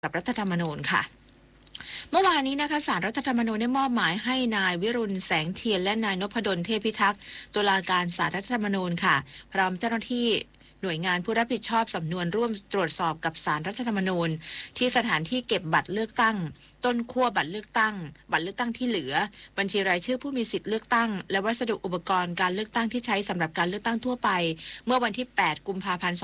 กับรัฐธรรมนูญค่ะเมื่อวานนี้นะคะศาลรัฐธรรมนูญได้มอบหมายให้นายวิรุณแสงเทียนและนายนพดลเทพิทักษ์ตุลาการศาลรัฐธรรมนูญค่ะพร้อมเจ้าหน้าที่หน่วยงานผู้รับผิดชอบสำนวนร่วมตรวจสอบกับศาลรัฐธรรมนูญที่สถานที่เก็บบัตรเลือกตั้งต้นขั้วบัตรเลือกตั้งที่เหลือบัญชีรายชื่อผู้มีสิทธิ์เลือกตั้งและวัสดุอุปกรณ์การเลือกตั้งที่ใช้สำหรับการเลือกตั้งทั่วไปเมื่อวันที่8กุมภาพันธ์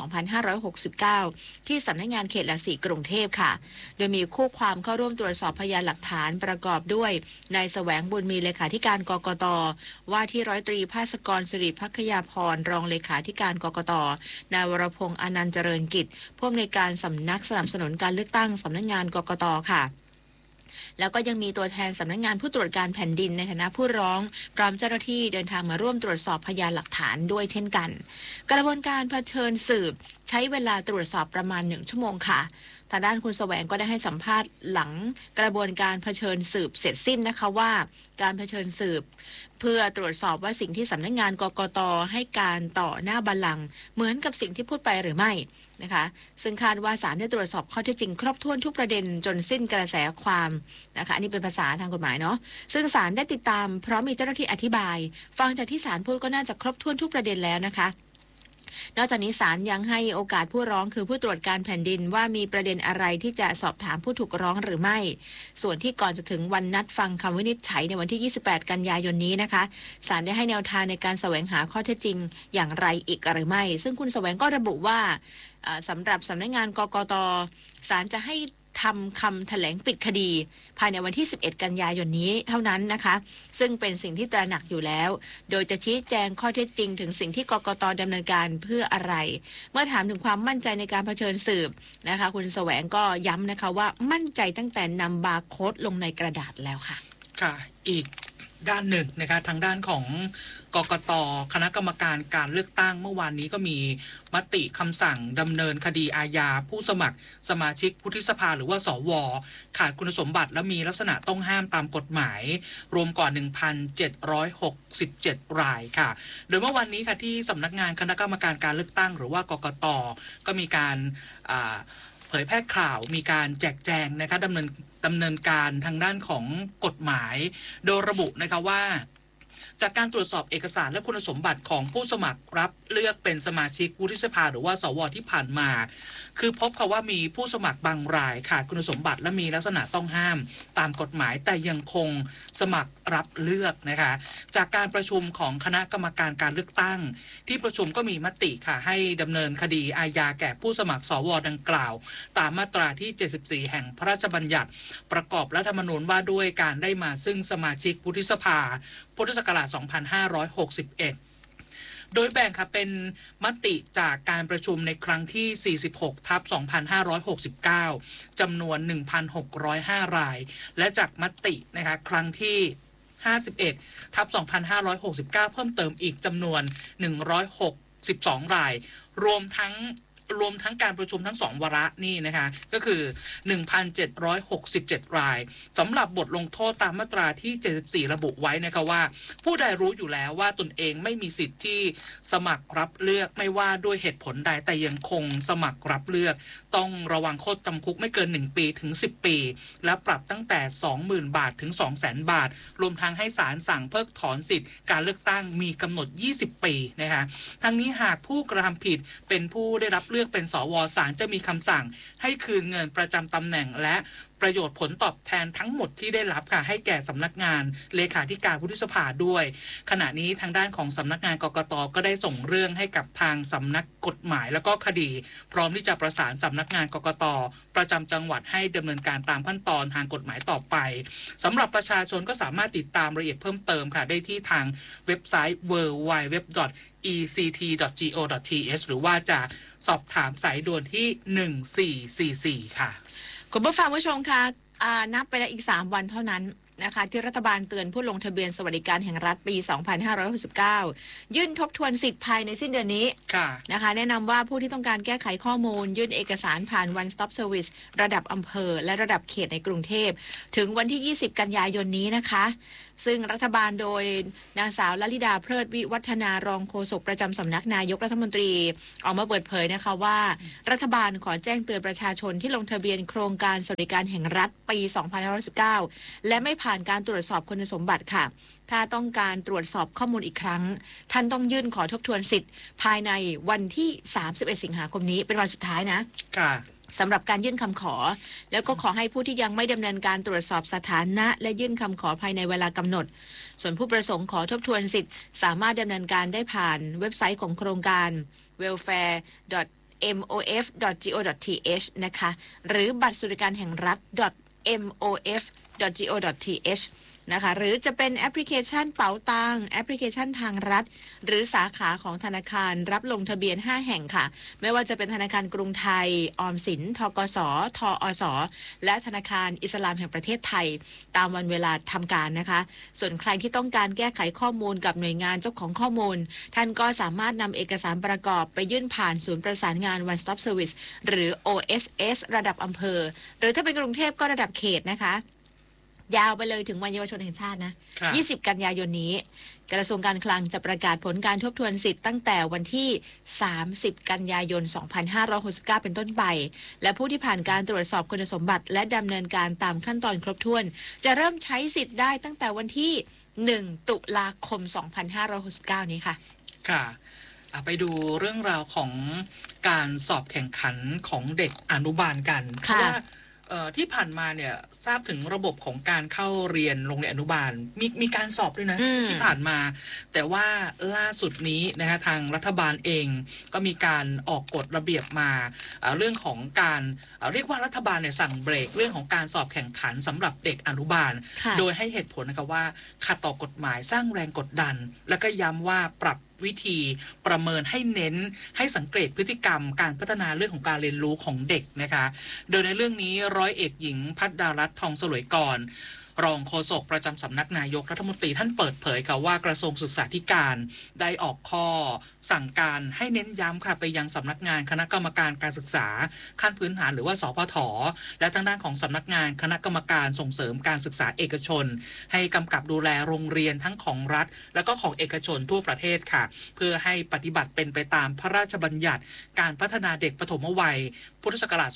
2569ที่สำนักงานเขตหลักสี่กรุงเทพค่ะโดยมีคู่ความเข้าร่วมตรวจสอบพยานหลักฐานประกอบด้วยนายแสวงบุญมีเลขาธิการกกต.ว่าที่ร้อยตรีภาสกรสิริภัคยาพรรองเลขาธิการกกต.นายวรพงษ์อนันต์เจริญกิจผู้อำนวยการสำนักสนับสนุนการเลือกตั้งสำนักงานกกต.ค่ะแล้วก็ยังมีตัวแทนสำนักงานผู้ตรวจการแผ่นดินในฐานะผู้ร้องพร้อมเจ้าหน้าที่เดินทางมาร่วมตรวจสอบพยานหลักฐานด้วยเช่นกันกระบวนการเผชิญสืบใช้เวลาตรวจสอบประมาณ1 ชั่วโมงค่ะทางด้านคุณแสวงก็ได้ให้สัมภาษณ์หลังกระบวนการเผชิญสืบเสร็จสิ้นนะคะว่าการเผชิญสืบเพื่อตรวจสอบว่าสิ่งที่สำนักงานกกต.ให้การต่อหน้าบัลลังก์เหมือนกับสิ่งที่พูดไปหรือไม่นะคะซึ่งคาดว่าศาลได้ตรวจสอบข้อเท็จจริงครบถ้วนทุกประเด็นจนสิ้นกระแสความนะคะอันนี้เป็นภาษาทางกฎหมายเนาะซึ่งศาลได้ติดตามเพราะมีเจ้าหน้าที่อธิบายฟังจากที่ศาลพูดก็น่าจะครบถ้วนทุกประเด็นแล้วนะคะนอกจากนี้ศาลยังให้โอกาสผู้ร้องคือผู้ตรวจการแผ่นดินว่ามีประเด็นอะไรที่จะสอบถามผู้ถูกร้องหรือไม่ส่วนที่ก่อนจะถึงวันนัดฟังคำวินิจฉัยในวันที่28กันยายนนี้นะคะศาลได้ให้แนวทางในการแสวงหาข้อเท็จจริงอย่างไรอีกหรือไม่ซึ่งคุณแสวงก็ระบุว่าสำหรับสำนักงานกกต.ศาลจะให้ทำคำแถลงปิดคดีภายในวันที่11กันยายนนี้เท่านั้นนะคะซึ่งเป็นสิ่งที่ตระหนักอยู่แล้วโดยจะชี้แจงข้อเท็จจริงถึงสิ่งที่กกต.ดำเนินการเพื่ออะไรเมื่อถามถึงความมั่นใจในการเผชิญสืบนะคะคุณแสวงก็ย้ำนะคะว่ามั่นใจตั้งแต่นำบาร์โค้ดลงในกระดาษแล้วค่ะค่ะอีกด้านหนึ่งนะคะทางด้านของกกต.คณะกรรมการการเลือกตั้งเมื่อวานนี้ก็มีมติคำสั่งดำเนินคดีอาญาผู้สมัครสมาชิกวุฒิสภาหรือว่าสว.ขาดคุณสมบัติและมีลักษณะต้องห้ามตามกฎหมายรวมกว่า 1,767 รายค่ะโดยเมื่อวันนี้ค่ะที่สำนักงานคณะกรรมการการเลือกตั้งหรือว่ากกต.ก็มีการเผยแพร่ข่าวมีการแจกแจงนะคะดำเนินการทางด้านของกฎหมายโดยระบุนะคะว่าจากการตรวจสอบเอกสารและคุณสมบัติของผู้สมัครรับเลือกเป็นสมาชิกวุฒิสภาหรือว่าสว.ที่ผ่านมาคือพบค่ะว่ามีผู้สมัครบางรายขาดคุณสมบัติและมีลักษณะต้องห้ามตามกฎหมายแต่ยังคงสมัครรับเลือกนะคะจากการประชุมของคณะกรรมการการเลือกตั้งที่ประชุมก็มีมติค่ะให้ดำเนินคดีอาญาแก่ผู้สมัครสว.ดังกล่าวตามมาตราที่74แห่งพระราชบัญญัติประกอบรัฐธรรมนูญว่าด้วยการได้มาซึ่งสมาชิกวุฒิสภาพุทธศักราช 2561 โดยแบ่งค่ะเป็นมติจากการประชุมในครั้งที่ 46/2569 จำนวน 1,605 ราย และจากมตินะคะครั้งที่ 51/2569 เพิ่มเติมอีกจำนวน 162 ราย รวมทั้งการประชุมทั้ง2วาระนี่นะคะก็คือ 1,767 รายสำหรับบทลงโทษตามมาตราที่74ระบุไว้นะคะว่าผู้ใดรู้อยู่แล้วว่าตนเองไม่มีสิทธิ์ที่สมัครรับเลือกไม่ว่าด้วยเหตุผลใดแต่ยังคงสมัครรับเลือกต้องระวังโทษจำคุกไม่เกิน1 ปีถึง10 ปีและปรับตั้งแต่ 20,000 บาทถึง 200,000 บาทรวมทั้งให้ศาลสั่งเพิกถอนสิทธิ์การเลือกตั้งมีกำหนด20 ปีนะคะทั้งนี้หากผู้กระทำผิดเป็นผู้ได้รับเลือกเป็นสว.ศาลจะมีคำสั่งให้คืนเงินประจำตำแหน่งและประโยชน์ผลตอบแทนทั้งหมดที่ได้รับค่ะให้แก่สำนักงานเลขาธิการวุฒิสภาด้วยขณะนี้ทางด้านของสำนักงานกกต.ก็ได้ส่งเรื่องให้กับทางสำนักกฎหมายแล้วก็คดีพร้อมที่จะประสานสำนักงานกกต.ประจำจังหวัดให้ดำเนินการตามขั้นตอนทางกฎหมายต่อไปสำหรับประชาชนก็สามารถติดตามรายละเอียดเพิ่มเติมค่ะได้ที่ทางเว็บไซต์ www.ect.go.th หรือว่าจะสอบถามสายด่วนที่1444ค่ะคุณผู้ฟังผู้ชมคะนับไปแล้วอีก3 วันเท่านั้นนะคะที่รัฐบาลเตือนผู้ลงทะเบียนสวัสดิการแห่งรัฐปี 2569 ยื่นทบทวนสิทธิ์ภายในสิ้นเดือนนี้นะคะแนะนำว่าผู้ที่ต้องการแก้ไขข้อมูลยื่นเอกสารผ่าน One Stop Service ระดับอำเภอและระดับเขตในกรุงเทพถึงวันที่ 20 กันยายนนี้นะคะซึ่งรัฐบาลโดยนางสาวลลิดาเพลิดวิวัฒนารองโฆษกประจำสำนักนายกรัฐมนตรีออกมาเปิดเผยนะคะว่ารัฐบาลขอแจ้งเตือนประชาชนที่ลงทะเบียนโครงการสวัสดิการแห่งรัฐปี 2519 และไม่ผ่านการตรวจสอบคุณสมบัติค่ะถ้าต้องการตรวจสอบข้อมูลอีกครั้งท่านต้องยื่นขอทบทวนสิทธิ์ภายในวันที่ 31 สิงหาคมนี้เป็นวันสุดท้ายนะสำหรับการยื่นคำขอแล้วก็ขอให้ผู้ที่ยังไม่ดำเนินการตรวจสอบสถานะและยื่นคำขอภายในเวลากำหนดส่วนผู้ประสงค์ขอทบทวนสิทธิ์สามารถดำเนินการได้ผ่านเว็บไซต์ของโครงการ welfare.mof.go.th นะคะหรือบัตรสวัสดิการแห่งรัฐ .mof.go.th นะคะหรือจะเป็นแอปพลิเคชันเป๋าตังแอปพลิเคชันทางรัฐหรือสาขาของธนาคารรับลงทะเบียน5แห่งค่ะไม่ว่าจะเป็นธนาคารกรุงไทยออมสินธกสทอสและธนาคารอิสลามแห่งประเทศไทยตามวันเวลาทำการนะคะส่วนใครที่ต้องการแก้ไขข้อมูลกับหน่วยงานเจ้าของข้อมูลท่านก็สามารถนำเอกสารประกอบไปยื่นผ่านศูนย์ประสานงาน One Stop Service หรือ OSS ระดับอำเภอหรือถ้าเป็นกรุงเทพก็ระดับเขตนะคะยาวไปเลยถึงวันเยาวชนแห่งชาตินะ 20 กันยายนนี้กระทรวงการคลังจะประกาศผลการทบทวนสิทธิ์ตั้งแต่วันที่ 30 กันยายน 2569 เป็นต้นไปและผู้ที่ผ่านการตรวจสอบคุณสมบัติและดำเนินการตามขั้นตอนครบถ้วนจะเริ่มใช้สิทธิ์ได้ตั้งแต่วันที่ 1 ตุลาคม 2569 นี้ค่ะค่ะไปดูเรื่องราวของการสอบแข่งขันของเด็กอนุบาลกันเพราะว่าที่ผ่านมาเนี่ยทราบถึงระบบของการเข้าเรียนโรงเรียนอนุบาลมีการสอบด้วยนะที่ผ่านมาแต่ว่าล่าสุดนี้นะคะทางรัฐบาลเองก็มีการออกกฎระเบียบมาเรื่องของการเรียกว่ารัฐบาลเนี่ยสั่งเบรกเรื่องของการสอบแข่งขันสำหรับเด็กอนุบาลโดยให้เหตุผลนะคะว่าขัดต่อกฎหมายสร้างแรงกดดันแล้วก็ย้ำว่าปรับวิธีประเมินให้เน้นให้สังเกตพฤติกรรมการพัฒนาเรื่องของการเรียนรู้ของเด็กนะคะโดยในเรื่องนี้ร้อยเอกหญิงภัทรดารัตน์ทองสลวยกรรองโฆษกประจำสำนักนายกรัฐมนตรีท่านเปิดเผยค่ะว่ากระทรวงศึกษาธิการได้ออกข้อสั่งการให้เน้นย้ำค่ะไปยังสำนักงานคณะกรรมการการศึกษาขั้นพื้นฐานหรือว่าสพทและทางด้านของสำนักงานคณะกรรมการส่งเสริมการศึกษาเอกชนให้กำกับดูแลโรงเรียนทั้งของรัฐและก็ของเอกชนทั่วประเทศค่ะเพื่อให้ปฏิบัติเป็นไปตามพระราชบัญญัติการพัฒนาเด็กปฐมวัยพุทธศักราช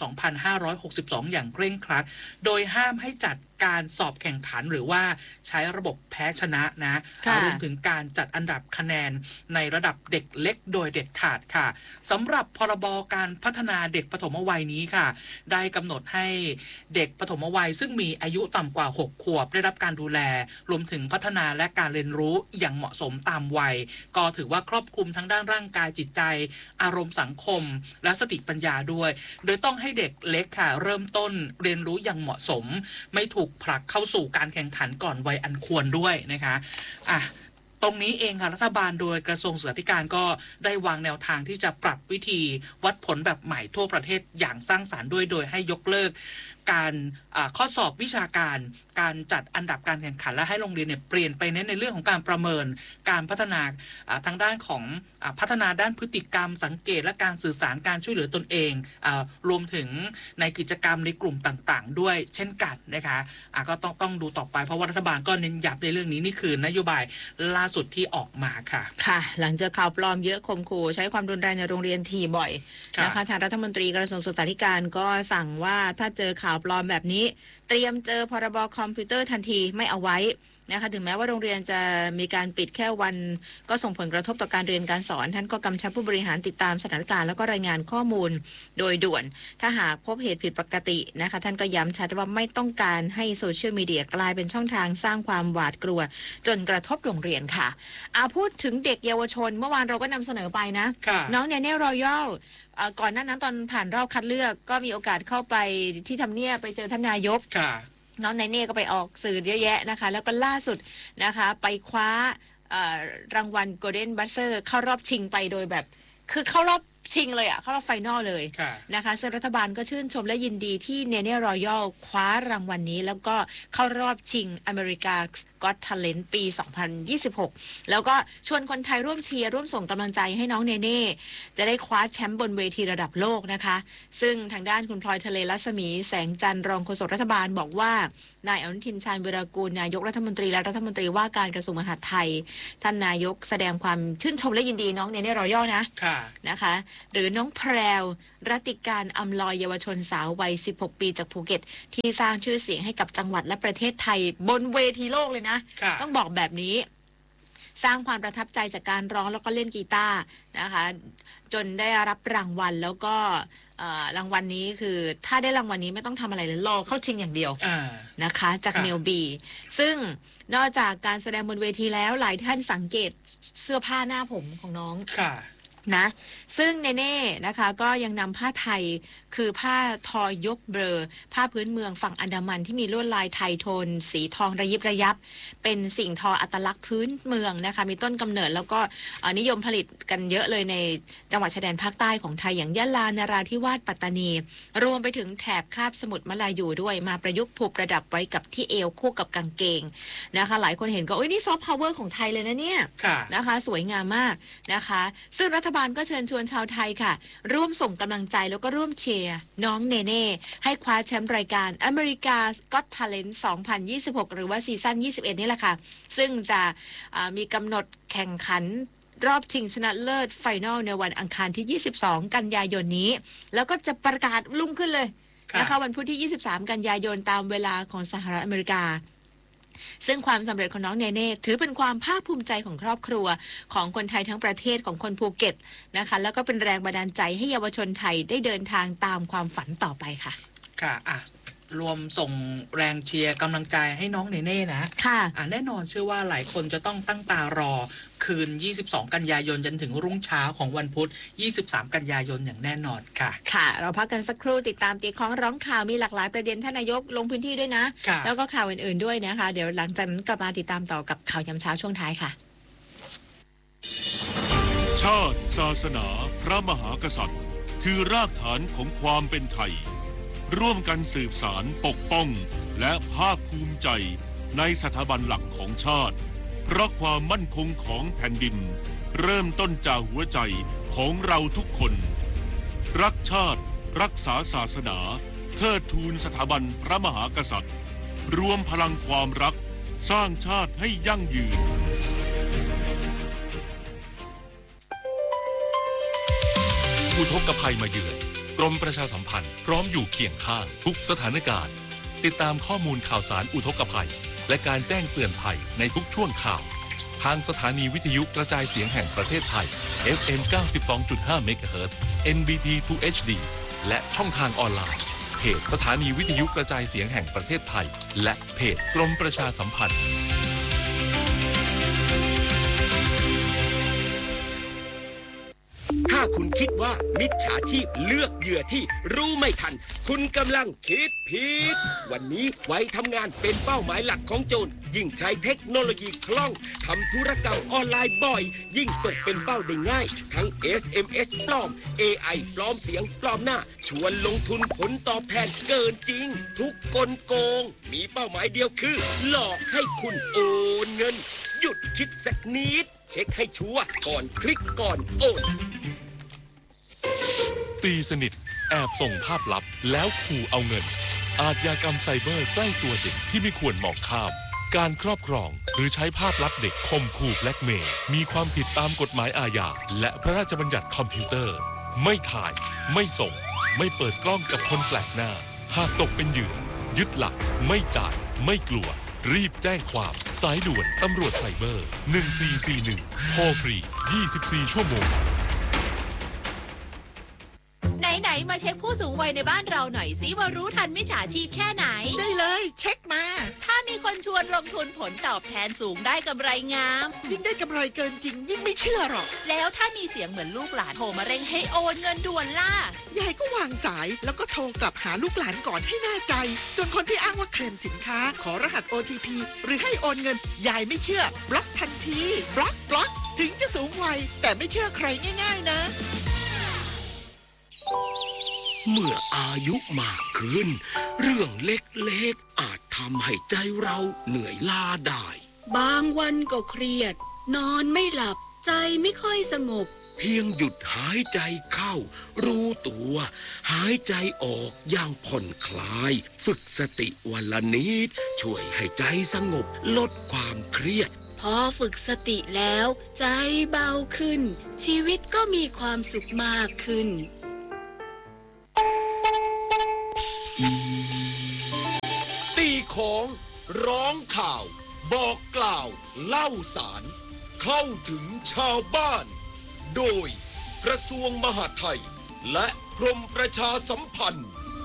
2562 อย่างเคร่งครัดโดยห้ามให้จัดการสอบแข่งขันหรือว่าใช้ระบบแพ้ชนะนะรวมถึงการจัดอันดับคะแนนในระดับเด็กเล็กโดยเด็ดขาดค่ะสำหรับพรบการพัฒนาเด็กปฐมวัยนี้ค่ะได้กำหนดให้เด็กปฐมวัยซึ่งมีอายุต่ำกว่า6ขวบได้รับการดูแลรวมถึงพัฒนาและการเรียนรู้อย่างเหมาะสมตามวัยก็ถือว่าครอบคลุมทั้งด้านร่างกายจิตใจอารมณ์สังคมและสติปัญญาด้วยโดยต้องให้เด็กเล็กค่ะเริ่มต้นเรียนรู้อย่างเหมาะสมไม่ถูกผลักเข้าสู่การแข่งขันก่อนวัยอันควรด้วยนะคะตรงนี้เองค่ะรัฐบาลโดยกระทรวงศึกษาธิการก็ได้วางแนวทางที่จะปรับวิธีวัดผลแบบใหม่ทั่วประเทศอย่างสร้างสรรค์ด้วยโดยให้ยกเลิกการข้อสอบวิชาการการจัดอันดับการแข่งขันและให้โรงเรียนเนี่ยเปลี่ยนไปเน้นในเรื่องของการประเมินการพัฒนาทางด้านของพัฒนาด้านพฤติกรรมสังเกตและการสื่อสารการช่วยเหลือตนเองรวมถึงในกิจกรรมในกลุ่มต่างๆด้วยเช่นกันนะคะก็ต้องดูต่อไปเพราะว่ารัฐบาลก็เน้นย้ำในเรื่องนี้นี่คือนโยบายล่าสุดที่ออกมาค่ะค่ะหลังจากข่าวปลอมเยอะข่มขู่ใช้ความรุนแรงในโรงเรียนทีบ่อยนะคะทางรัฐมนตรีกระทรวงศึกษาธิการก็สั่งว่าถ้าเจอข่าวปลอมแบบนี้เตรียมเจอพรบคอมพิวเตอร์ทันทีไม่เอาไว้นะคะถึงแม้ว่าโรงเรียนจะมีการปิดแค่วันก็ส่งผลกระทบต่อการเรียนการสอนท่านก็กำชับผู้บริหารติดตามสถานการณ์แล้วก็รายงานข้อมูลโดยด่วนถ้าหากพบเหตุผิดปกตินะคะท่านก็ย้ำชัดว่าไม่ต้องการให้โซเชียลมีเดียกลายเป็นช่องทางสร้างความหวาดกลัวจนกระทบโรงเรียนค่ะพูดถึงเด็กเยาวชนเมื่อวานเราก็นำเสนอไปนะน้องเนี่ยรอยัลก่อนหน้านั้นตอนผ่านรอบคัดเลือกก็มีโอกาสเข้าไปที่ทำเนียบไปเจอท่านนายกน้องไนเน่ก็ไปออกสื่อเยอะแยะนะคะแล้วก็ล่าสุดนะคะไปคว้ารางวัล Golden Buzzer เข้ารอบชิงไปโดยแบบคือเข้ารอบชิงเลยเข้ารอบไฟนอลเลยนะคะซึ่งรัฐบาลก็ชื่นชมและยินดีที่เนเน่รอยัลคว้ารางวัลนี้แล้วก็เข้ารอบชิงอเมริกาGot Talent ปี 2026 แล้วก็ชวนคนไทยร่วมเชียร์ร่วมส่งกำลังใจให้น้องเนเน่จะได้คว้าแชมป์บนเวทีระดับโลกนะคะซึ่งทางด้านคุณพลอยทะเลรัศมีแสงจันทร์รองโฆษกรัฐบาลบอกว่านายอนุทินชาญวิรากูลนายกรัฐมนตรีและรัฐมนตรีว่าการกระทรวงมหาดไทยท่านนายกแสดงความชื่นชมและยินดีน้องเนเน่รอยัลนะคะหรือน้องแพรวรัติการอำลอยเยาวชนสาววัย 16 ปีจากภูเก็ตที่สร้างชื่อเสียงให้กับจังหวัดและประเทศไทยบนเวทีโลกเลยนะต้องบอกแบบนี้สร้างความประทับใจจากการร้องแล้วก็เล่นกีตาร์นะคะจนได้รับรางวัลแล้วก็รางวัลนี้คือถ้าได้รางวัลนี้ไม่ต้องทำอะไรเลยรอเข้าชิงอย่างเดียวนะคะจากเมลบีซึ่งนอกจากการแสดงบนเวทีแล้วหลายท่านสังเกตเสื้อผ้าหน้าผมของน้องนะซึ่งเนเน่นะคะก็ยังนำผ้าไทยคือผ้าทอยกเบลอผ้าพื้นเมืองฝั่งอันดามันที่มีลวดลายไทยโทนสีทองระยิบระยับเป็นสิ่งทออัตลักษณ์พื้นเมืองนะคะมีต้นกำเนิดแล้วก็นิยมผลิตกันเยอะเลยในจังหวัดชายแดนภาคใต้ของไทยอย่างยะลานราธิวาสปัตตานีรวมไปถึงแถบคาบสมุทรมลายูด้วยมาประยุกต์ผูกประดับไว้กับที่เอวคู่กับกางเกงนะคะหลายคนเห็นก็นี่ซอฟต์พาวเวอร์ของไทยเลยนะเนี่ยนะคะสวยงามมากนะคะซึ่งรัฐบาลก็เชิญชวนชาวไทยค่ะร่วมส่งกำลังใจแล้วก็ร่วมเชียร์น้องเนเน่ให้คว้าแชมป์รายการ America Got Talent 2026 หรือว่าซีซั่น 21 นี่แหละค่ะซึ่งจะมีกำหนดแข่งขันรอบชิงชนะเลิศไฟนอลในวันอังคารที่ 22 กันยายนนี้แล้วก็จะประกาศลุ่งขึ้นเลยนะคะวันพุธที่ 23 กันยายนตามเวลาของสหรัฐอเมริกาซึ่งความสำเร็จของน้องเนเน่ถือเป็นความภาคภูมิใจของครอบครัวของคนไทยทั้งประเทศของคนภูเก็ตนะคะแล้วก็เป็นแรงบันดาลใจให้เยาวชนไทยได้เดินทางตามความฝันต่อไปค่ะค่ะรวมส่งแรงเชียร์กำลังใจให้น้องเนเน่นะค่ะแน่นอนเชื่อว่าหลายคนจะต้องตั้งตารอคืน22กันยายนจนถึงรุ่งเช้าของวันพุธ23กันยายนอย่างแน่นอนค่ะค่ะเราพักกันสักครู่ติดตามตีคล้องร้องข่าวมีหลากหลายประเด็นท่านนายกลงพื้นที่ด้วยนะแล้วก็ข่าวอื่นๆด้วยนะคะเดี๋ยวหลังจากนั้นกลับมาติดตามต่อกับข่าวยามเช้าช่วงท้ายค่ะชาติศาสนาพระมหากษัตริย์คือรากฐานของความเป็นไทยร่วมกันสืบสานปกป้องและภาคภูมิใจในสถาบันหลักของชาติเพราะความมั่นคงของแผ่นดินเริ่มต้นจากหัวใจของเราทุกคนรักชาติรักษาศาสนาเทิดทูนสถาบันพระมหากษัตริย์รวมพลังความรักสร้างชาติให้ยั่งยืนอุทกภัยมาเยือนกรมประชาสัมพันธ์พร้อมอยู่เคียงข้างทุกสถานการณ์ติดตามข้อมูลข่าวสารอุทกภัยและการแจ้งเตือนภัยในทุกช่วงข่าวทางสถานีวิทยุกระจายเสียงแห่งประเทศไทย FM 92.5 MHz NBT 2 HD และช่องทางออนไลน์เพจสถานีวิทยุกระจายเสียงแห่งประเทศไทยและเพจกรมประชาสัมพันธ์ถ้าคุณคิดว่ามิจฉาชีพเลือกเหยื่อที่รู้ไม่ทันคุณกำลังคิดผิดวันนี้ไว้ทำงานเป็นเป้าหมายหลักของโจรยิ่งใช้เทคโนโลยีคล่องทำธุรกรรมออนไลน์บ่อยยิ่งตกเป็นเป้าได้ง่ายทั้ง SMS ปลอม AI ปลอมเสียงปลอมหน้าชวนลงทุนผลตอบแทนเกินจริงทุกกลโกงมีเป้าหมายเดียวคือหลอกให้คุณโอนเงินหยุดคิดสักนิดเช็คให้ชัวร์ก่อนคลิกก่อนโอนตีสนิทแอบส่งภาพลับแล้วขู่เอาเงินอาชญากรรมไซเบอร์ใกล้ตัวเด็กที่ไม่ควรมองข้ามการครอบครองหรือใช้ภาพลับเด็กข่มขู่แบล็กเมย์มีความผิดตามกฎหมายอาญาและพระราชบัญญัติคอมพิวเตอร์ไม่ถ่ายไม่ส่งไม่เปิดกล้องกับคนแปลกหน้าหากตกเป็นเหยื่อยึดหลักไม่จ่ายไม่กลัวรีบแจ้งความสายด่วนตำรวจไซเบอร์1441โทรฟรี24ชั่วโมงไหนมาเช็คผู้สูงวัยในบ้านเราหน่อยสิว่ารู้ทันมิจฉาชีพแค่ไหนได้เลยเช็คมาถ้ามีคนชวนลงทุนผลตอบแทนสูงได้กำไรงามยิ่งได้กำไรเกินจริงยิ่งไม่เชื่อหรอกแล้วถ้ามีเสียงเหมือนลูกหลานโทรมาเร่งให้โอนเงินด่วนล่ะยายก็วางสายแล้วก็โทรกลับหาลูกหลานก่อนให้แน่ใจส่วนคนที่อ้างว่าเคลมสินค้าขอรหัส OTP หรือให้โอนเงินยายไม่เชื่อบล็อกทันทีบล็อกถึงจะสูงวัยแต่ไม่เชื่อใครง่ายๆนะเมื่ออายุมากขึ้นเรื่องเล็กๆอาจทำให้ใจเราเหนื่อยล้าได้บางวันก็เครียดนอนไม่หลับใจไม่ค่อยสงบเพียงหยุดหายใจเข้ารู้ตัวหายใจออกอย่างผ่อนคลายฝึกสติวันละนิดช่วยให้ใจสงบลดความเครียดพอฝึกสติแล้วใจเบาขึ้นชีวิตก็มีความสุขมากขึ้นตีของร้องข่าวบอกกล่าวเล่าสารเข้าถึงชาวบ้านโดยกระทรวงมหาดไทยและกรมประชาสัมพันธ์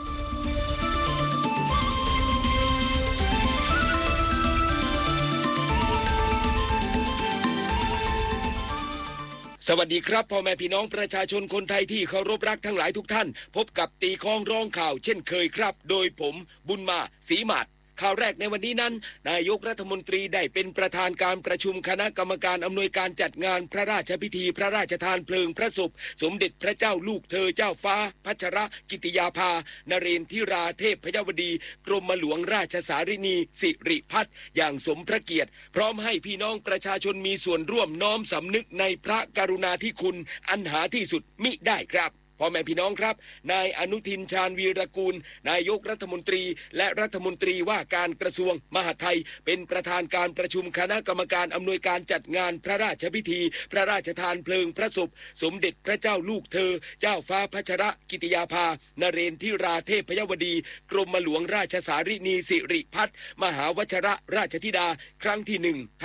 สวัสดีครับพ่อแม่พี่น้องประชาชนคนไทยที่เคารพรักทั้งหลายทุกท่านพบกับตีคองร้องข่าวเช่นเคยครับโดยผมบุญมาศรีหมาดข่าวแรกในวันนี้นั้นนายกรัฐมนตรีได้เป็นประธานการประชุมคณะกรรมการอำนวยการจัดงานพระราชพิธีพระราชทานเพลิงพระศพสมเด็จพระเจ้าลูกเธอเจ้าฟ้าพัชรกิติยาภานเรนทิราเทพยวดีกรมหลวงราชสารินีสิริพัฒน์อย่างสมพระเกียรติพร้อมให้พี่น้องประชาชนมีส่วนร่วมน้อมสำนึกในพระกรุณาธิคุณอันหาที่สุดมิได้ครับพ่อแม่พี่น้องครับนายอนุทินชาญวีรกูลนายกรัฐมนตรีและรัฐมนตรีว่าการกระทรวงมหาดไทยเป็นประธานการประชุมคณะกรรมการอำนวยการจัดงานพระราชพิธีพระราชทานเพลิงพระศพสมเด็จพระเจ้าลูกเธอเจ้าฟ้าพัชรกิติยาภานเรนทิราเทพยวดีกรมหลวงราชสารินีสิริพัฒน์มหาวชรราชธิดาครั้งที่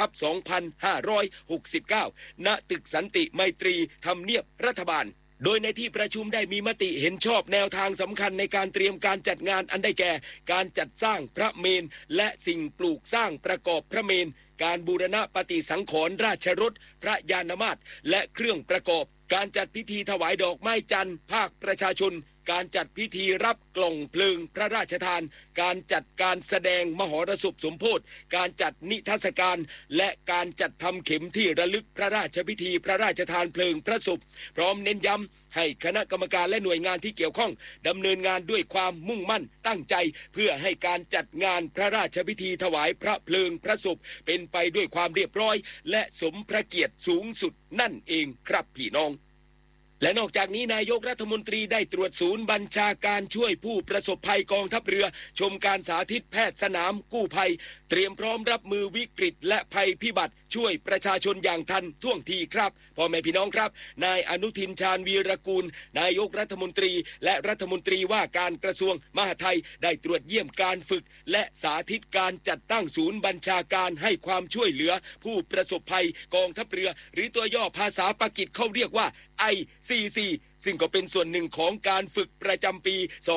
1/2569ณตึกสันติไมตรีทำเนียบรัฐบาลโดยในที่ประชุมได้มีมติเห็นชอบแนวทางสำคัญในการเตรียมการจัดงานอันได้แก่การจัดสร้างพระเมรุและสิ่งปลูกสร้างประกอบพระเมรุการบูรณะปฏิสังขรณ์ราชรถพระยานมาตรและเครื่องประกอบการจัดพิธีถวายดอกไม้จันทร์ภาคประชาชนการจัดพิธีรับกล่องเพลิงพระราชทานการจัดการแสดงมหรสพสมโภชการจัดนิทรรศการและการจัดทำเข็มที่ระลึกพระราชพิธีพระราชทานเพลิงพระศพพร้อมเน้นย้ำให้คณะกรรมการและหน่วยงานที่เกี่ยวข้องดำเนินงานด้วยความมุ่งมั่นตั้งใจเพื่อให้การจัดงานพระราชพิธีถวายพระเพลิงพระศพเป็นไปด้วยความเรียบร้อยและสมพระเกียรติสูงสุดนั่นเองครับพี่น้องและนอกจากนี้นายกรัฐมนตรีได้ตรวจศูนย์บัญชาการช่วยผู้ประสบภัยกองทัพเรือชมการสาธิตแพทย์สนามกู้ภัยเตรียมพร้อมรับมือวิกฤตและภัยพิบัติช่วยประชาชนอย่างทันท่วงทีครับพ่อแม่พี่น้องครับนายอนุทินชาญวีรกูลนายกรัฐมนตรีและรัฐมนตรีว่าการกระทรวงมหาดไทยได้ตรวจเยี่ยมการฝึกและสาธิตการจัดตั้งศูนย์บัญชาการให้ความช่วยเหลือผู้ประสบภัยกองทัพเรือหรือตัวย่อภาษาปากีสเขาเรียกว่า ICC ซึ่งก็เป็นส่วนหนึ่งของการฝึกประจำปี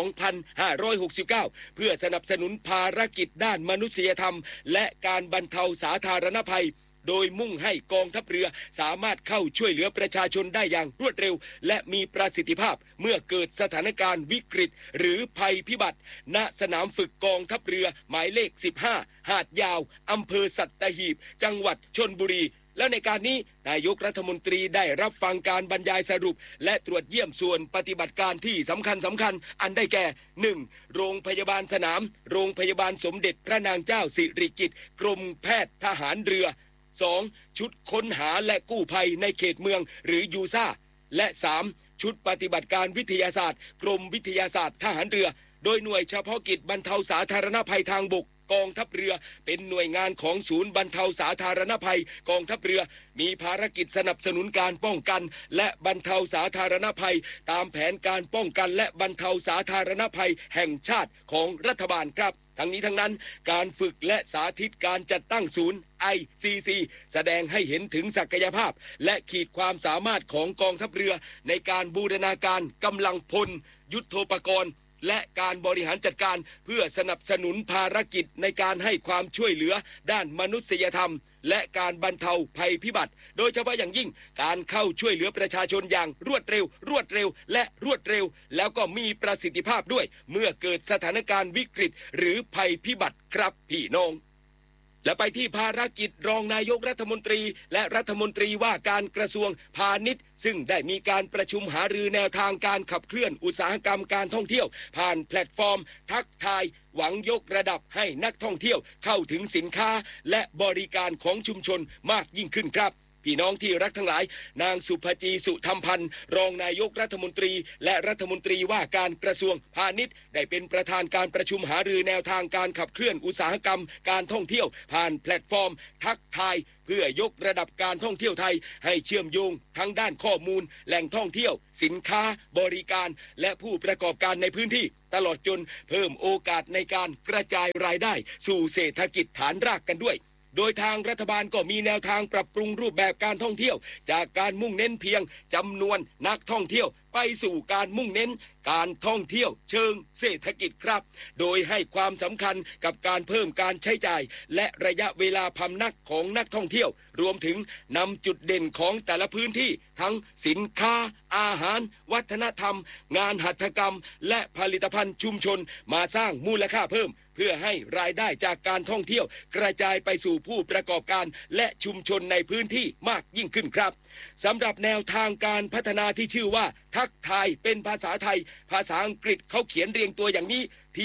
2569 เพื่อสนับสนุนภารกิจด้านมนุษยธรรมและการบรรเทาสาธารณภัยโดยมุ่งให้กองทัพเรือสามารถเข้าช่วยเหลือประชาชนได้อย่างรวดเร็วและมีประสิทธิภาพเมื่อเกิดสถานการณ์วิกฤตหรือภัยพิบัติณสนามฝึกกองทัพเรือหมายเลข 15 หาดยาวอำเภอสัตหีบจังหวัดชลบุรีแล้วในการนี้นายกรัฐมนตรีได้รับฟังการบรรยายสรุปและตรวจเยี่ยมส่วนปฏิบัติการที่สำคัญอันได้แก่ 1. โรงพยาบาลสนามโรงพยาบาลสมเด็จพระนางเจ้าสิริกิติ์กรมแพทย์ทหารเรือ 2. ชุดค้นหาและกู้ภัยในเขตเมืองหรือยูซ่าและ 3. ชุดปฏิบัติการวิทยาศาสตร์กรมวิทยาศาสตร์ทหารเรือโดยหน่วยเฉพาะกิจบรรเทาสาธารณภัยทางบกกองทัพเรือเป็นหน่วยงานของศูนย์บรรเทาสาธารณภัยกองทัพเรือมีภารกิจสนับสนุนการป้องกันและบรรเทาสาธารณภัยตามแผนการป้องกันและบรรเทาสาธารณภัยแห่งชาติของรัฐบาลครับทั้งนี้ทั้งนั้นการฝึกและสาธิตการจัดตั้งศูนย์ ICC แสดงให้เห็นถึงศักยภาพและขีดความสามารถของกองทัพเรือในการบูรณาการกำลังพลยุทโธปกรณ์และการบริหารจัดการเพื่อสนับสนุนภารกิจในการให้ความช่วยเหลือด้านมนุษยธรรมและการบรรเทาภัยพิบัติโดยเฉพาะอย่างยิ่งการเข้าช่วยเหลือประชาชนอย่างรวดเร็วแล้วก็มีประสิทธิภาพด้วยเมื่อเกิดสถานการณ์วิกฤตหรือภัยพิบัติครับพี่น้องและไปที่ภารกิจรองนายกรัฐมนตรีและรัฐมนตรีว่าการกระทรวงพาณิชย์ซึ่งได้มีการประชุมหารือแนวทางการขับเคลื่อนอุตสาหกรรมการท่องเที่ยวผ่านแพลตฟอร์มทักทายหวังยกระดับให้นักท่องเที่ยวเข้าถึงสินค้าและบริการของชุมชนมากยิ่งขึ้นครับพี่น้องที่รักทั้งหลายนางสุภจีสุธรรมพันธ์รองนายกรัฐมนตรีและรัฐมนตรีว่าการกระทรวงพาณิชย์ได้เป็นประธานการประชุมหารือแนวทางการขับเคลื่อนอุตสาหกรรมการท่องเที่ยวผ่านแพลตฟอร์มทักทายเพื่อยกระดับการท่องเที่ยวไทยให้เชื่อมโยงทั้งด้านข้อมูลแหล่งท่องเที่ยวสินค้าบริการและผู้ประกอบการในพื้นที่ตลอดจนเพิ่มโอกาสในการกระจายรายได้สู่เศรษฐกิจฐานรากกันด้วยโดยทางรัฐบาลก็มีแนวทางปรับปรุงรูปแบบการท่องเที่ยวจากการมุ่งเน้นเพียงจำนวนนักท่องเที่ยวไปสู่การมุ่งเน้นการท่องเที่ยวเชิงเศรษฐกิจครับโดยให้ความสำคัญกับการเพิ่มการใช้จ่ายและระยะเวลาพำนักของนักท่องเที่ยวรวมถึงนำจุดเด่นของแต่ละพื้นที่ทั้งสินค้าอาหารวัฒนธรรมงานหัตถกรรมและผลิตภัณฑ์ชุมชนมาสร้างมูลค่าเพิ่มเพื่อให้รายได้จากการท่องเที่ยวกระจายไปสู่ผู้ประกอบการและชุมชนในพื้นที่มากยิ่งขึ้นครับสำหรับแนวทางการพัฒนาที่ชื่อว่าทักทายเป็นภาษาไทยภาษาอังกฤษเขาเขียนเรียงตัวอย่างนี้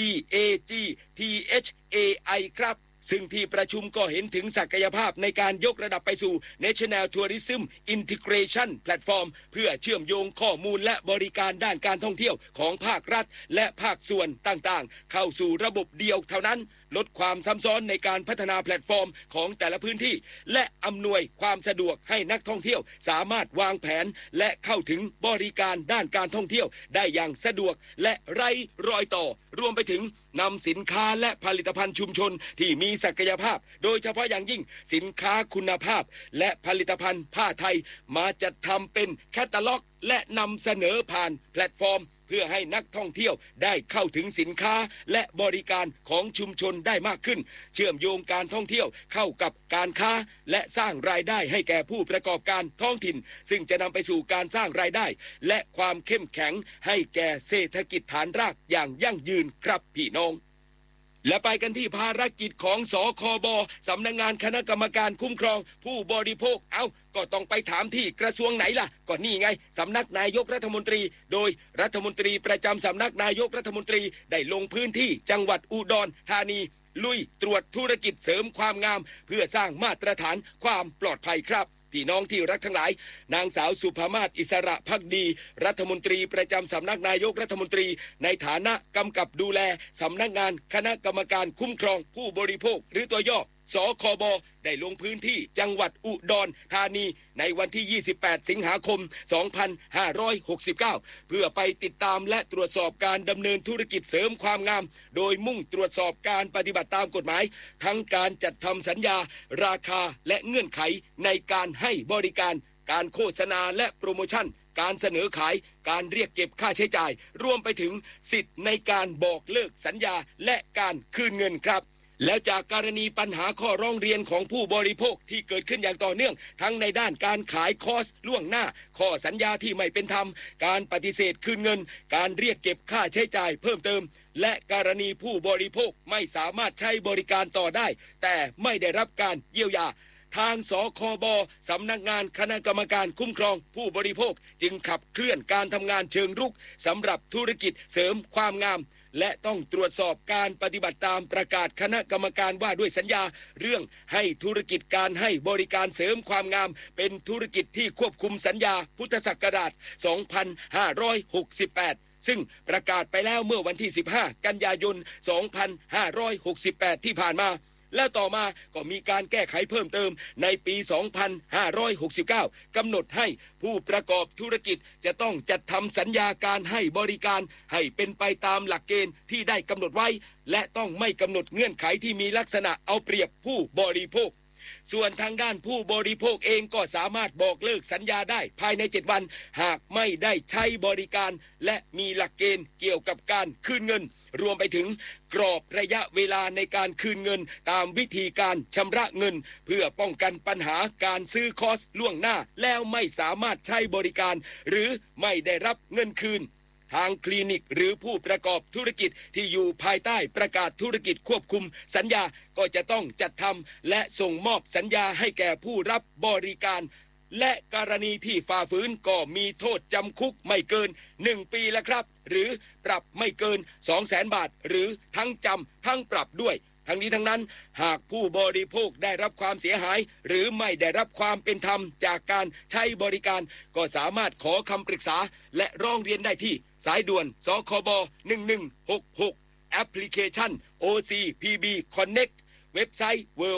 TAGTHAI ครับซึ่งที่ประชุมก็เห็นถึงศักยภาพในการยกระดับไปสู่ National Tourism Integration Platform เพื่อเชื่อมโยงข้อมูลและบริการด้านการท่องเที่ยวของภาครัฐและภาคส่วนต่างๆเข้าสู่ระบบเดียวเท่านั้นลดความซ้ำซ้อนในการพัฒนาแพลตฟอร์มของแต่ละพื้นที่และอำนวยความสะดวกให้นักท่องเที่ยวสามารถวางแผนและเข้าถึงบริการด้านการท่องเที่ยวได้อย่างสะดวกและไร้รอยต่อรวมไปถึงนำสินค้าและผลิตภัณฑ์ชุมชนที่มีศักยภาพโดยเฉพาะอย่างยิ่งสินค้าคุณภาพและผลิตภัณฑ์ผ้าไทยมาจัดทำเป็นแคตตาล็อกและนำเสนอผ่านแพลตฟอร์มเพื่อให้นักท่องเที่ยวได้เข้าถึงสินค้าและบริการของชุมชนได้มากขึ้นเชื่อมโยงการท่องเที่ยวเข้ากับการค้าและสร้างรายได้ให้แก่ผู้ประกอบการท้องถิ่นซึ่งจะนำไปสู่การสร้างรายได้และความเข้มแข็งให้แก่เศรษฐกิจฐานรากอย่างยั่งยืนครับพี่น้องและไปกันที่ภารกิจของสคบสำนักงานคณะกรรมการคุ้มครองผู้บริโภคก็ต้องไปถามที่กระทรวงไหนล่ะก็นี่ไงสำนักนายกรัฐมนตรีโดยรัฐมนตรีประจำสำนักนายกรัฐมนตรีได้ลงพื้นที่จังหวัดอุดรธานีลุยตรวจธุรกิจเสริมความงามเพื่อสร้างมาตรฐานความปลอดภัยครับพี่น้องที่รักทั้งหลายนางสาวสุภมาศอิสระภักดีรัฐมนตรีประจำสำนักนายกรัฐมนตรีในฐานะกำกับดูแลสำนักงานคณะกรรมการคุ้มครองผู้บริโภคหรือตัวย่อสคบได้ลงพื้นที่จังหวัดอุดรธานีในวันที่28สิงหาคม2569เพื่อไปติดตามและตรวจสอบการดำเนินธุรกิจเสริมความงามโดยมุ่งตรวจสอบการปฏิบัติตามกฎหมายทั้งการจัดทำสัญญาราคาและเงื่อนไขในการให้บริการการโฆษณาและโปรโมชั่นการเสนอขายการเรียกเก็บค่าใช้จ่ายรวมไปถึงสิทธิ์ในการบอกเลิกสัญญาและการคืนเงินครับแล้วจากกรณีปัญหาข้อร้องเรียนของผู้บริโภคที่เกิดขึ้นอย่างต่อเนื่องทั้งในด้านการขายคอร์สล่วงหน้าข้อสัญญาที่ไม่เป็นธรรมการปฏิเสธคืนเงินการเรียกเก็บค่าใช้จ่ายเพิ่มเติมและกรณีผู้บริโภคไม่สามารถใช้บริการต่อได้แต่ไม่ได้รับการเยียวยาทางสคบสำนักงานคณะกรรมการคุ้มครองผู้บริโภคจึงขับเคลื่อนการทำงานเชิงรุกสำหรับธุรกิจเสริมความงามและต้องตรวจสอบการปฏิบัติตามประกาศคณะกรรมการว่าด้วยสัญญาเรื่องให้ธุรกิจการให้บริการเสริมความงามเป็นธุรกิจที่ควบคุมสัญญาพุทธศักราช2568ซึ่งประกาศไปแล้วเมื่อวันที่15กันยายน2568ที่ผ่านมาแล้วต่อมาก็มีการแก้ไขเพิ่มเติมในปี2569กำหนดให้ผู้ประกอบธุรกิจจะต้องจัดทำสัญญาการให้บริการให้เป็นไปตามหลักเกณฑ์ที่ได้กำหนดไว้และต้องไม่กำหนดเงื่อนไขที่มีลักษณะเอาเปรียบผู้บริโภคส่วนทางด้านผู้บริโภคเองก็สามารถบอกเลิกสัญญาได้ภายใน7วันหากไม่ได้ใช้บริการและมีหลักเกณฑ์เกี่ยวกับการคืนเงินรวมไปถึงกรอบระยะเวลาในการคืนเงินตามวิธีการชำระเงินเพื่อป้องกันปัญหาการซื้อคอร์สล่วงหน้าแล้วไม่สามารถใช้บริการหรือไม่ได้รับเงินคืนทางคลินิกหรือผู้ประกอบธุรกิจที่อยู่ภายใต้ประกาศธุรกิจควบคุมสัญญาก็จะต้องจัดทำและส่งมอบสัญญาให้แก่ผู้รับบริการและกรณีที่ฝ่าฝืนก็มีโทษจำคุกไม่เกิน1 ปีแล้วครับหรือปรับไม่เกิน 200,000 บาทหรือทั้งจำทั้งปรับด้วยทั้งนี้ทั้งนั้นหากผู้บริโภคได้รับความเสียหายหรือไม่ได้รับความเป็นธรรมจากการใช้บริการก็สามารถขอคำปรึกษาและร้องเรียนได้ที่สายด่วนสคบ1166แอปพลิเคชัน OCPB Connect เว็บไซต์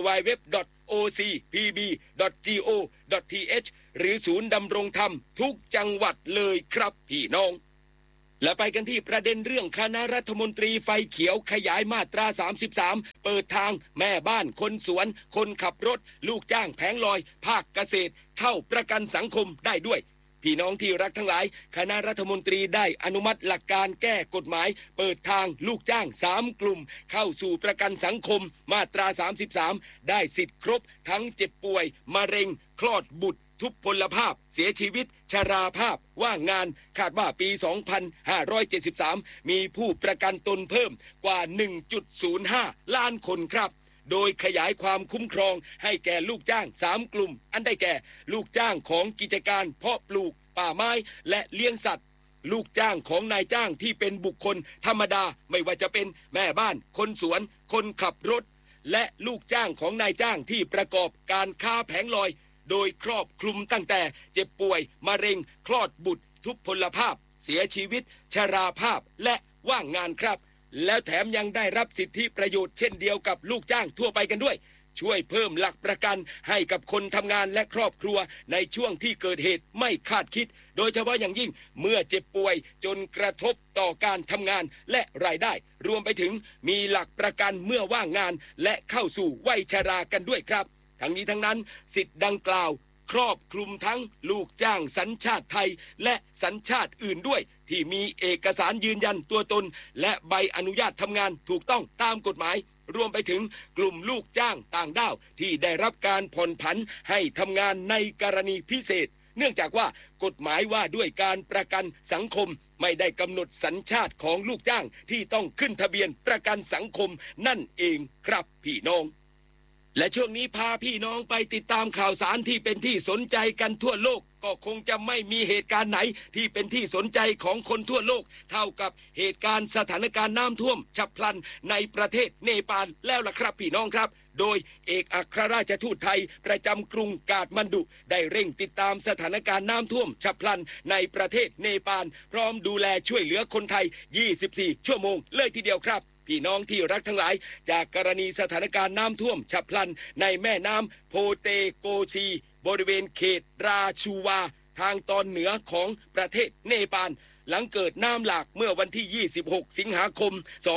www.ocpb.go.th หรือศูนย์ดำรงธรรมทุกจังหวัดเลยครับพี่น้องและไปกันที่ประเด็นเรื่องคณะรัฐมนตรีไฟเขียวขยายมาตรา33เปิดทางแม่บ้านคนสวนคนขับรถลูกจ้างแผงลอยภาคเกษตรเข้าประกันสังคมได้ด้วยพี่น้องที่รักทั้งหลายคณะรัฐมนตรีได้อนุมัติหลักการแก้กฎหมายเปิดทางลูกจ้าง3กลุ่มเข้าสู่ประกันสังคมมาตรา33ได้สิทธิ์ครบทั้งเจ็บป่วยมะเร็งคลอดบุตรทุพพลภาพเสียชีวิตชราภาพว่างงานคาดว่าปี 2573 มีผู้ประกันตนเพิ่มกว่า 1.05 ล้านคนครับโดยขยายความคุ้มครองให้แก่ลูกจ้าง3กลุ่มอันได้แก่ลูกจ้างของกิจการเพาะปลูกป่าไม้และเลี้ยงสัตว์ลูกจ้างของนายจ้างที่เป็นบุคคลธรรมดาไม่ว่าจะเป็นแม่บ้านคนสวนคนขับรถและลูกจ้างของนายจ้างที่ประกอบการค้าแผงลอยโดยครอบคลุมตั้งแต่เจ็บป่วยมะเร็งคลอดบุตรทุพพลภาพเสียชีวิตชราภาพและว่างงานครับแล้วแถมยังได้รับสิทธิประโยชน์เช่นเดียวกับลูกจ้างทั่วไปกันด้วยช่วยเพิ่มหลักประกันให้กับคนทำงานและครอบครัวในช่วงที่เกิดเหตุไม่คาดคิดโดยเฉพาะอย่างยิ่งเมื่อเจ็บป่วยจนกระทบต่อการทำงานและรายได้รวมไปถึงมีหลักประกันเมื่อว่างงานและเข้าสู่วัยชรากันด้วยครับทั้งนี้ทั้งนั้นสิทธิ์ดังกล่าวครอบคลุมทั้งลูกจ้างสัญชาติไทยและสัญชาติอื่นด้วยที่มีเอกสารยืนยันตัวตนและใบอนุญาตทำงานถูกต้องตามกฎหมายรวมไปถึงกลุ่มลูกจ้างต่างด้าวที่ได้รับการผ่อนผันให้ทำงานในกรณีพิเศษเนื่องจากว่ากฎหมายว่าด้วยการประกันสังคมไม่ได้กำหนดสัญชาติของลูกจ้างที่ต้องขึ้นทะเบียนประกันสังคมนั่นเองครับพี่น้องและช่วงนี้พาพี่น้องไปติดตามข่าวสารที่เป็นที่สนใจกันทั่วโลกก็คงจะไม่มีเหตุการณ์ไหนที่เป็นที่สนใจของคนทั่วโลกเท่ากับเหตุการณ์สถานการณ์น้ำท่วมฉับพลันในประเทศเนปาลแล้วล่ะครับพี่น้องครับโดยเอกอัครราชทูตไทยประจำกรุงกาฐมันดุได้เร่งติดตามสถานการณ์น้ำท่วมฉับพลันในประเทศเนปาลพร้อมดูแลช่วยเหลือคนไทย24ชั่วโมงเลยทีเดียวครับพี่น้องที่รักทั้งหลายจากกรณีสถานการณ์น้ำท่วมฉับพลันในแม่น้ำโพเตโกชีบริเวณเขตราชูวาทางตอนเหนือของประเทศเนปาลหลังเกิดน้ำหลากเมื่อวันที่26สิงหาคม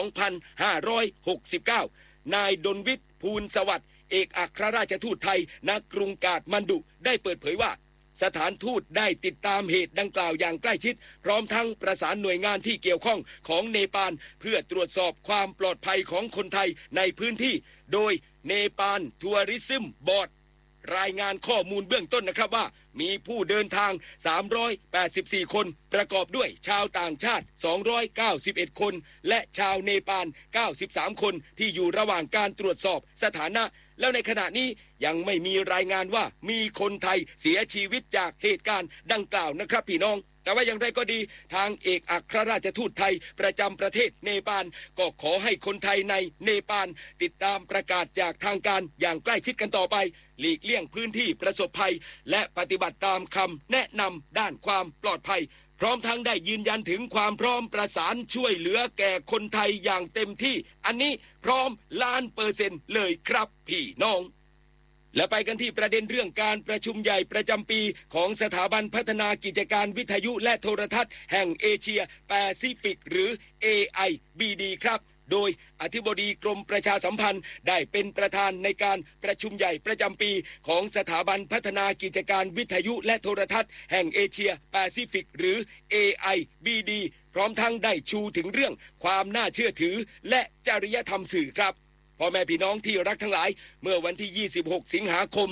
2569นายดลวิทย์ภูลสวัสดิ์เอกอัครราชทูตไทยณกรุงกาฐมันดุได้เปิดเผยว่าสถานทูตได้ติดตามเหตุดังกล่าวอย่างใกล้ชิดพร้อมทั้งประสานหน่วยงานที่เกี่ยวข้องของเนปาลเพื่อตรวจสอบความปลอดภัยของคนไทยในพื้นที่โดยเนปาลทัวริซึมบอร์ดรายงานข้อมูลเบื้องต้นนะครับว่ามีผู้เดินทาง384คนประกอบด้วยชาวต่างชาติ291คนและชาวเนปาล93คนที่อยู่ระหว่างการตรวจสอบสถานะแล้วในขณะนี้ยังไม่มีรายงานว่ามีคนไทยเสียชีวิตจากเหตุการณ์ดังกล่าวนะครับพี่น้องแต่ว่าอย่างไรก็ดีทางเอกอัครราชทูตไทยประจำประเทศเนปาลก็ขอให้คนไทยในเนปาลติดตามประกาศจากทางการอย่างใกล้ชิดกันต่อไปหลีกเลี่ยงพื้นที่ประสบภัยและปฏิบัติตามคำแนะนำด้านความปลอดภัยพร้อมทั้งได้ยืนยันถึงความพร้อมประสานช่วยเหลือแก่คนไทยอย่างเต็มที่อันนี้พร้อม1,000,000%เลยครับพี่น้องและไปกันที่ประเด็นเรื่องการประชุมใหญ่ประจำปีของสถาบันพัฒนากิจการวิทยุและโทรทัศน์แห่งเอเชียแปซิฟิกหรือ AIBD ครับโดยอธิบดีกรมประชาสัมพันธ์ได้เป็นประธานในการประชุมใหญ่ประจำปีของสถาบันพัฒนากิจการวิทยุและโทรทัศน์แห่งเอเชียแปซิฟิกหรือ AIBD พร้อมทั้งได้ชูถึงเรื่องความน่าเชื่อถือและจริยธรรมสื่อครับพ่อแม่พี่น้องที่รักทั้งหลายเมื่อวันที่ 26 สิงหาคม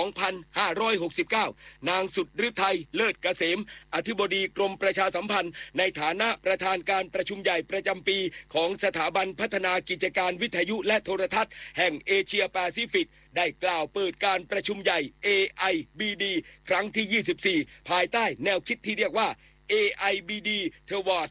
2569 นางสุดฤทัยเลิศเกษมอธิบดีกรมประชาสัมพันธ์ในฐานะประธานการประชุมใหญ่ประจำปีของสถาบันพัฒนากิจการวิทยุและโทรทัศน์แห่งเอเชียแปซิฟิกได้กล่าวเปิดการประชุมใหญ่ AIBD ครั้งที่ 24 ภายใต้แนวคิดที่เรียกว่า AIBD Towards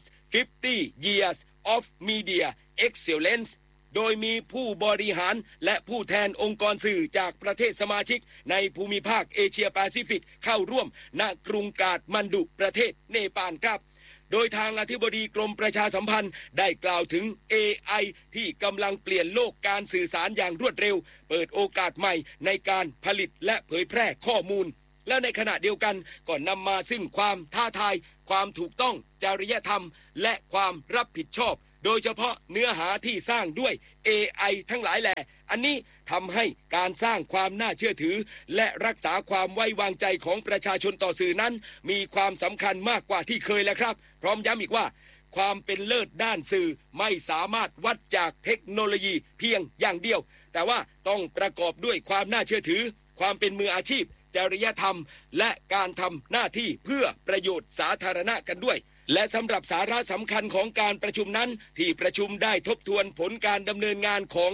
50 Years of Media Excellence โดยมีผู้บริหารและผู้แทนองค์กรสื่อจากประเทศสมาชิกในภูมิภาคเอเชียแปซิฟิกเข้าร่วมณกรุงกาฐมันดุประเทศเนปาลครับโดยทางอธิบดีกรมประชาสัมพันธ์ได้กล่าวถึง AI ที่กำลังเปลี่ยนโลกการสื่อสารอย่างรวดเร็วเปิดโอกาสใหม่ในการผลิตและเผยแพร่ข้อมูลและในขณะเดียวกันก็นำมาซึ่งความท้าทายความถูกต้องจริยธรรมและความรับผิดชอบโดยเฉพาะเนื้อหาที่สร้างด้วย AI ทั้งหลายแหล่อันนี้ทำให้การสร้างความน่าเชื่อถือและรักษาความไว้วางใจของประชาชนต่อสื่อนั้นมีความสำคัญมากกว่าที่เคยแล้วครับพร้อมย้ำอีกว่าความเป็นเลิศด้านสื่อไม่สามารถวัดจากเทคโนโลยีเพียงอย่างเดียวแต่ว่าต้องประกอบด้วยความน่าเชื่อถือความเป็นมืออาชีพจริยธรรมและการทำหน้าที่เพื่อประโยชน์สาธารณะกันด้วยและสำหรับสาระสำคัญของการประชุมนั้นที่ประชุมได้ทบทวนผลการดำเนินงานของ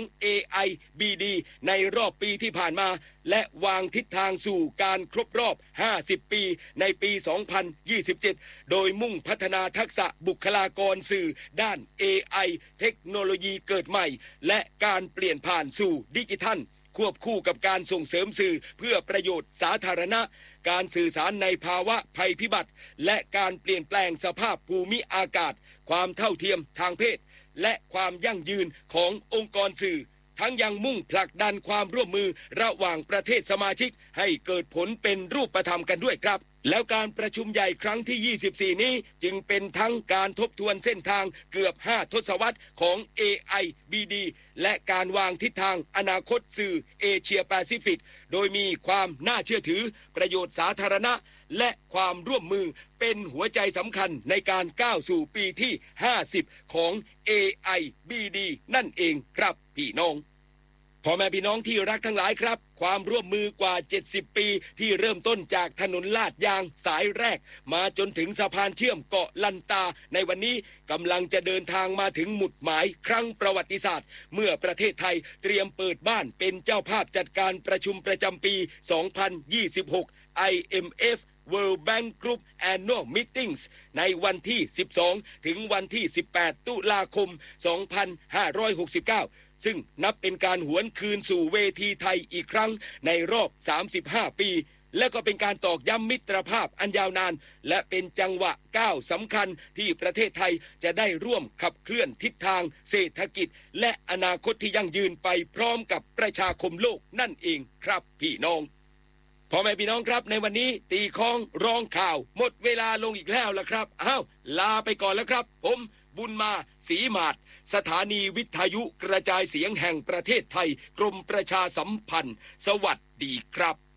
AIBD ในรอบปีที่ผ่านมาและวางทิศทางสู่การครบรอบ 50 ปีในปี 2027 โดยมุ่งพัฒนาทักษะบุคลากรสื่อด้าน AI เทคโนโลยีเกิดใหม่และการเปลี่ยนผ่านสู่ดิจิทัลควบคู่กับการส่งเสริมสื่อเพื่อประโยชน์สาธารณะการสื่อสารในภาวะภัยพิบัติและการเปลี่ยนแปลงสภาพภูมิอากาศความเท่าเทียมทางเพศและความยั่งยืนขององค์กรสื่อทั้งยังมุ่งผลักดันความร่วมมือระหว่างประเทศสมาชิกให้เกิดผลเป็นรูปธรรมกันด้วยครับแล้วการประชุมใหญ่ครั้งที่ 24 นี้จึงเป็นทั้งการทบทวนเส้นทางเกือบ 5 ทศวรรษของ AIBD และการวางทิศทางอนาคตสื่อเอเชียแปซิฟิกโดยมีความน่าเชื่อถือประโยชน์สาธารณะและความร่วมมือเป็นหัวใจสำคัญในการก้าวสู่ปีที่ 50 ของ AIBD นั่นเองครับพี่น้องพ่อแม่พี่น้องที่รักทั้งหลายครับความร่วมมือกว่า70ปีที่เริ่มต้นจากถนนลาดยางสายแรกมาจนถึงสะพานเชื่อมเกาะลันตาในวันนี้กำลังจะเดินทางมาถึงหมุดหมายครั้งประวัติศาสตร์เมื่อประเทศไทยเตรียมเปิดบ้านเป็นเจ้าภาพจัดการประชุมประจำปี 2026 IMF World Bank Group Annual Meetings ในวันที่ 12 ถึงวันที่ 18 ตุลาคม 2569 ซึ่งนับเป็นการหวนคืนสู่เวทีไทยอีกครั้งในรอบ 35 ปีและก็เป็นการตอกย้ำมิตรภาพอันยาวนานและเป็นจังหวะก้าวสำคัญที่ประเทศไทยจะได้ร่วมขับเคลื่อนทิศทางเศรษฐกิจและอนาคตที่ยั่งยืนไปพร้อมกับประชาคมโลกนั่นเองครับพี่น้องพ่อแม่พี่น้องครับในวันนี้ตีค้องร้องข่าวหมดเวลาลงอีกแล้วล่ะครับลาไปก่อนแล้วครับผมบุญมาศรีหมาดสถานีวิทยุกระจายเสียงแห่งประเทศไทยกรมประชาสัมพันธ์สวัสดีครับ